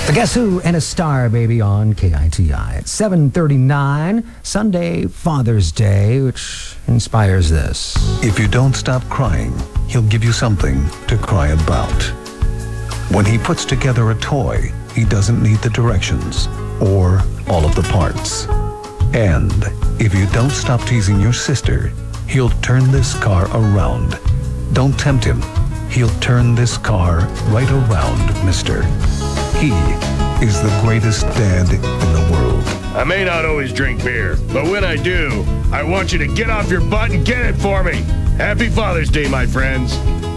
The Guess Who and a Star, baby, on KITI at 7:39, Sunday, Father's Day, which inspires this. If you don't stop crying, he'll give you something to cry about. When he puts together a toy, he doesn't need the directions or all of the parts. And if you don't stop teasing your sister, he'll turn this car around. Don't tempt him. He'll turn this car right around, mister. He is the greatest dad in the world. I may not always drink beer, but when I do, I want you to get off your butt and get it for me. Happy Father's Day, my friends.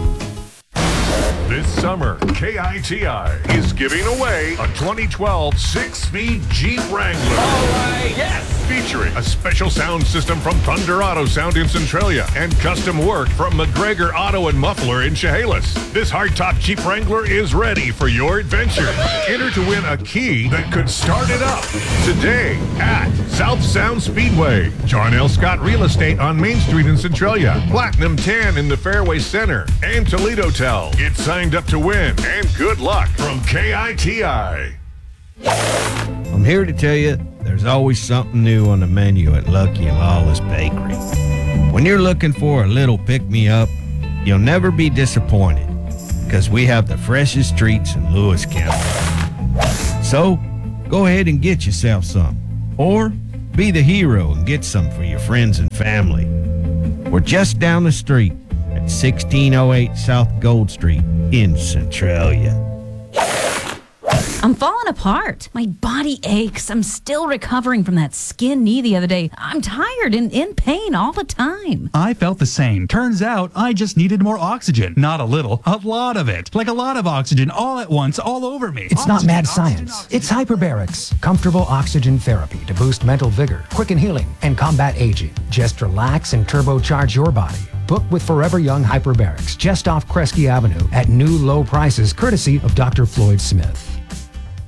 This summer, KITI is giving away a 2012 six-speed Jeep Wrangler. All right, yes! Featuring a special sound system from Thunder Auto Sound in Centralia and custom work from McGregor Auto and Muffler in Chehalis. This hardtop Jeep Wrangler is ready for your adventure. Enter to win a key that could start it up today at South Sound Speedway, John L. Scott Real Estate on Main Street in Centralia, Platinum Tan in the Fairway Center, and Toledo Tel. Get signed up to win, and good luck from KITI. I'm here to tell you there's always something new on the menu at Lucky and Lawless Bakery. When you're looking for a little pick-me-up, you'll never be disappointed because we have the freshest treats in Lewis County. So, go ahead and get yourself some. Or be the hero and get some for your friends and family. We're just down the street at 1608 South Gold Street in Centralia. I'm falling apart. My body aches. I'm still recovering from that skin knee the other day. I'm tired and in pain all the time. I felt the same. Turns out I just needed more oxygen. Not a little, a lot of it. Like a lot of oxygen all at once, all over me. It's not mad science. It's hyperbarics, comfortable oxygen therapy to boost mental vigor, quicken healing, and combat aging. Just relax and turbocharge your body. Book with Forever Young Hyperbarics just off Kresge Avenue at new low prices courtesy of Dr. Floyd Smith.